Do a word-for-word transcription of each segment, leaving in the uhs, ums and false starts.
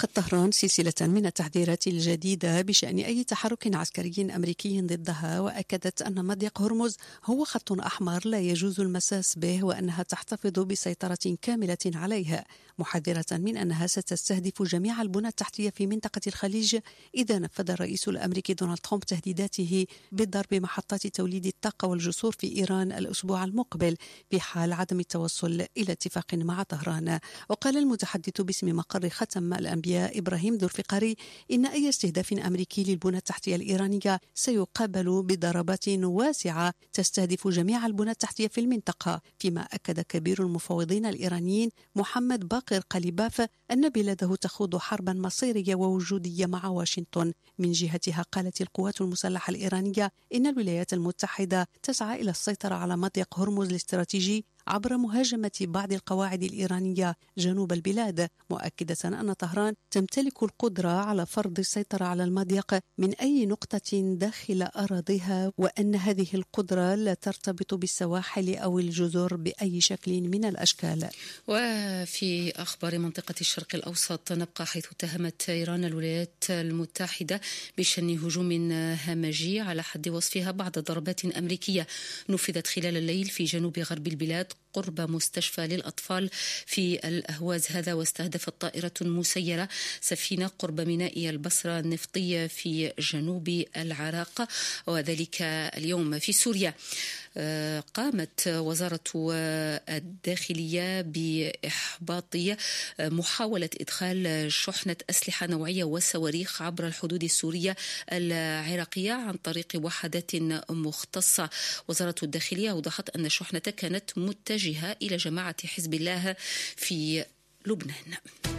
تلقت طهران سلسلة من التحذيرات الجديدة بشأن أي تحرك عسكري أمريكي ضدها، وأكدت أن مضيق هرمز هو خط أحمر لا يجوز المساس به، وأنها تحتفظ بسيطرة كاملة عليه، محذرة من أنها ستستهدف جميع البنى التحتية في منطقة الخليج إذا نفذ الرئيس الأمريكي دونالد ترامب تهديداته بضرب محطات توليد الطاقة والجسور في إيران الأسبوع المقبل في حال عدم التوصل إلى اتفاق مع طهران. وقال المتحدث باسم مقر ختم الأنبياء إبراهيم ذو الفقاري إن أي استهداف أمريكي للبنى التحتية الإيرانية سيقابل بضربات واسعة تستهدف جميع البنى التحتية في المنطقة، فيما أكد كبير المفوضين الإيرانيين محمد باقر قليباف أن بلاده تخوض حربا مصيرية ووجودية مع واشنطن. من جهتها قالت القوات المسلحة الإيرانية إن الولايات المتحدة تسعى إلى السيطرة على مضيق هرمز الاستراتيجي عبر مهاجمة بعض القواعد الإيرانية جنوب البلاد، مؤكدة أن طهران تمتلك القدرة على فرض السيطرة على المضيق من أي نقطة داخل أراضيها، وأن هذه القدرة لا ترتبط بالسواحل أو الجزر بأي شكل من الأشكال. وفي أخبار منطقة الشرق الأوسط نبقى، حيث اتهمت إيران الولايات المتحدة بشن هجوم همجي على حد وصفها بعد ضربات أمريكية نفذت خلال الليل في جنوب غرب البلاد قرب مستشفى للأطفال في الأهواز هذا، واستهدفت طائرة مسيرة سفينة قرب ميناء البصرة النفطية في جنوب العراق، وذلك اليوم. في سوريا قامت وزارة الداخلية بإحباط محاولة إدخال شحنة أسلحة نوعية وصواريخ عبر الحدود السورية العراقية عن طريق وحدات مختصة. وزارة الداخلية أوضحت أن الشحنة كانت متجهة إلى جماعة حزب الله في لبنان.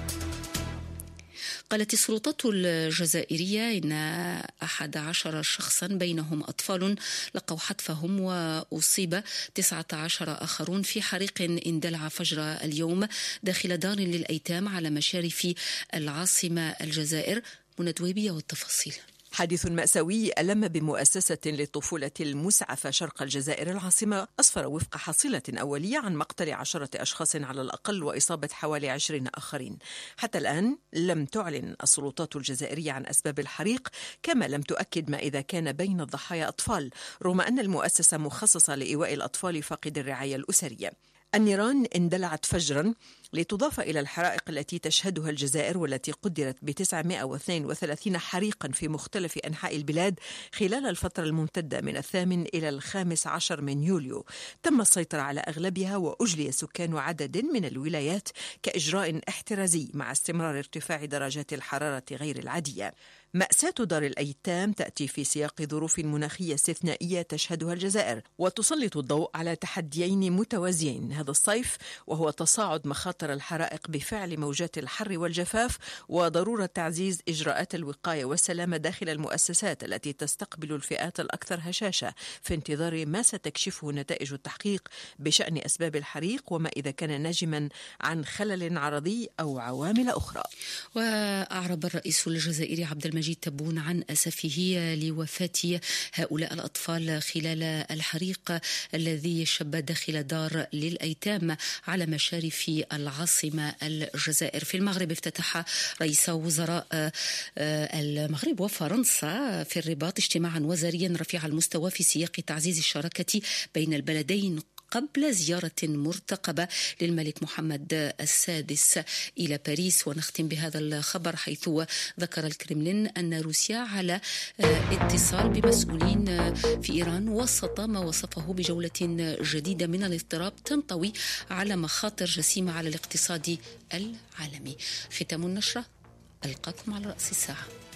قالت السلطات الجزائرية إن أحد عشر شخصا بينهم أطفال لقوا حتفهم، وأصيب تسعة عشر آخرون في حريق اندلع فجر اليوم داخل دار للأيتام على مشارف العاصمة الجزائر. منى دويبية والتفاصيل. حادث مأساوي ألم بمؤسسة للطفولة المسعفة شرق الجزائر العاصمة أسفر وفق حصيلة أولية عن مقتل عشرة أشخاص على الأقل وإصابة حوالي عشرين آخرين. حتى الآن لم تعلن السلطات الجزائرية عن أسباب الحريق، كما لم تؤكد ما إذا كان بين الضحايا أطفال، رغم أن المؤسسة مخصصة لإيواء الأطفال فاقد الرعاية الأسرية. النيران اندلعت فجرا لتضاف إلى الحرائق التي تشهدها الجزائر، والتي قدرت ب تسعمائة واثنين وثلاثين حريقا في مختلف أنحاء البلاد خلال الفترة الممتدة من الثامن إلى الخامس عشر من يوليو. تم السيطرة على أغلبها، وأجلي سكان عدد من الولايات كإجراء احترازي مع استمرار ارتفاع درجات الحرارة غير العادية. مأساة دار الأيتام تأتي في سياق ظروف مناخية استثنائية تشهدها الجزائر، وتسلط الضوء على تحديين متوازيين هذا الصيف، وهو تصاعد مخاطر الحرائق بفعل موجات الحر والجفاف، وضرورة تعزيز إجراءات الوقاية والسلامة داخل المؤسسات التي تستقبل الفئات الأكثر هشاشة، في انتظار ما ستكشفه نتائج التحقيق بشأن أسباب الحريق، وما إذا كان ناجما عن خلل عرضي أو عوامل أخرى. وأعرب الرئيس الجزائري عبد المجيد تبون عن أسفه لوفاة هؤلاء الأطفال خلال الحريق الذي شب داخل دار للأيتام على مشارف العاصمة الجزائر. في المغرب افتتح رئيس وزراء المغرب وفرنسا في الرباط اجتماعا وزاريا رفيع المستوى في سياق تعزيز الشراكة بين البلدين قبل زيارة مرتقبة للملك محمد السادس إلى باريس. ونختم بهذا الخبر، حيث ذكر الكرملين أن روسيا على اتصال بمسؤولين في إيران وسط ما وصفه بجولة جديدة من الاضطراب تنطوي على مخاطر جسيمة على الاقتصاد العالمي. ختام النشرة، ألقاكم على رأس الساعة.